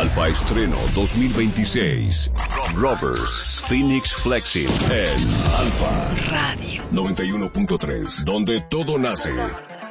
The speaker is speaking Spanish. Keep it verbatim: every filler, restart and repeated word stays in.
Alfa Estreno dos mil veintiséis. Rovers, Phoenix Flexing en Alfa Radio noventa y uno punto tres, donde todo nace.